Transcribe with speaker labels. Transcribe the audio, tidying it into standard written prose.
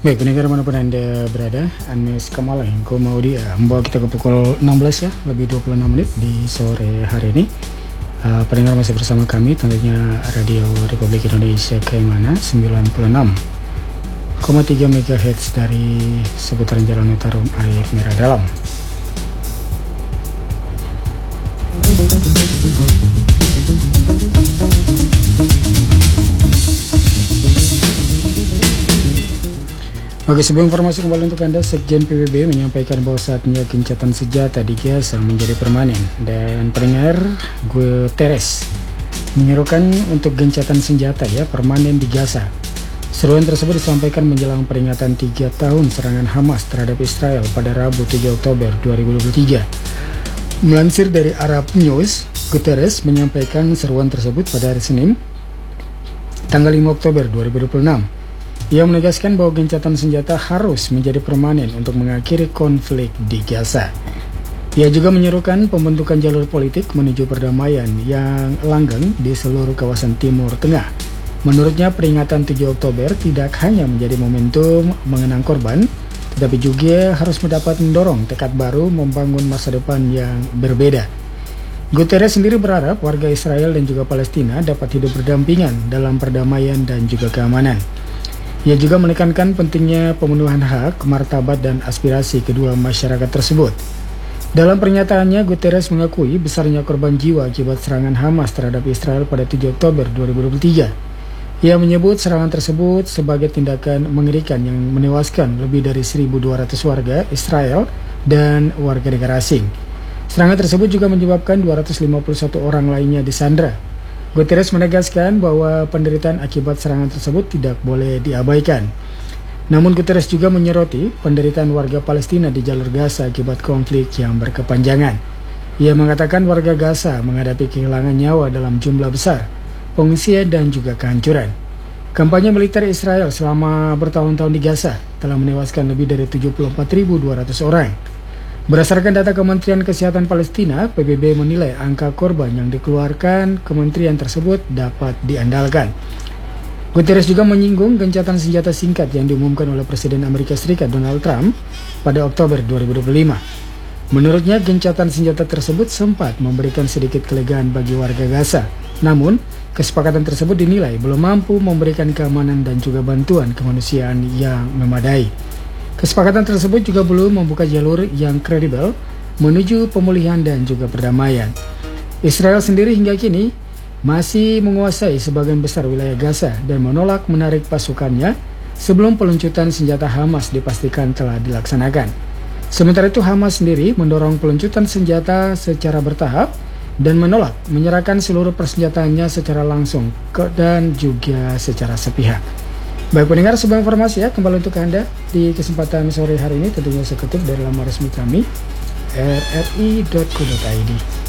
Speaker 1: Baik, pendengar manapun Anda berada, Anes Kamala yang mau membawa kita ke pukul 16 ya, lebih 26 menit di sore hari ini. Pendengar masih bersama kami, tentunya Radio Republik Indonesia Kaimana 96,3 MHz dari seputaran Jalan Utarum Air Merah Dalam. Oke, sebuah informasi kembali untuk Anda. Sekjen PBB menyampaikan bahwa saatnya gencatan senjata di Gaza menjadi permanen. Dan pendengar, Guterres menyerukan untuk gencatan senjata permanen di Gaza. Seruan tersebut disampaikan menjelang peringatan 3 tahun serangan Hamas terhadap Israel pada Rabu 7 Oktober 2023. Melansir dari Arab News, Guterres menyampaikan seruan tersebut pada hari Senin, tanggal 5 Oktober 2026. Ia menegaskan bahwa gencatan senjata harus menjadi permanen untuk mengakhiri konflik di Gaza. Ia juga menyerukan pembentukan jalur politik menuju perdamaian yang langgeng di seluruh kawasan Timur Tengah. Menurutnya, peringatan 7 Oktober tidak hanya menjadi momentum mengenang korban, tetapi juga harus mendapat mendorong tekad baru membangun masa depan yang berbeda. Guterres sendiri berharap warga Israel dan juga Palestina dapat hidup berdampingan dalam perdamaian dan juga keamanan. Ia juga menekankan pentingnya pemenuhan hak, martabat, dan aspirasi kedua masyarakat tersebut. Dalam pernyataannya, Guterres mengakui besarnya korban jiwa akibat serangan Hamas terhadap Israel pada 7 Oktober 2023. Ia menyebut serangan tersebut sebagai tindakan mengerikan yang menewaskan lebih dari 1.200 warga Israel dan warga negara asing. Serangan tersebut juga menyebabkan 251 orang lainnya disandra. Guterres menegaskan bahwa penderitaan akibat serangan tersebut tidak boleh diabaikan. Namun Guterres juga menyoroti penderitaan warga Palestina di jalur Gaza akibat konflik yang berkepanjangan. Ia mengatakan warga Gaza menghadapi kehilangan nyawa dalam jumlah besar, pengungsian dan juga kehancuran. Kampanye militer Israel selama bertahun-tahun di Gaza telah menewaskan lebih dari 74.200 orang. Berdasarkan data Kementerian Kesehatan Palestina, PBB menilai angka korban yang dikeluarkan kementerian tersebut dapat diandalkan. Guterres juga menyinggung gencatan senjata singkat yang diumumkan oleh Presiden Amerika Serikat Donald Trump pada Oktober 2025. Menurutnya, gencatan senjata tersebut sempat memberikan sedikit kelegaan bagi warga Gaza. Namun, kesepakatan tersebut dinilai belum mampu memberikan keamanan dan juga bantuan kemanusiaan yang memadai. Kesepakatan tersebut juga belum membuka jalur yang kredibel menuju pemulihan dan juga perdamaian. Israel sendiri hingga kini masih menguasai sebagian besar wilayah Gaza dan menolak menarik pasukannya sebelum peluncuran senjata Hamas dipastikan telah dilaksanakan. Sementara itu, Hamas sendiri mendorong peluncuran senjata secara bertahap dan menolak menyerahkan seluruh persenjataannya secara langsung dan juga secara sepihak. Baik pendengar, sebuah informasi kembali untuk Anda di kesempatan sore hari ini, tentunya saya kutip dari laman resmi kami rri.co.id.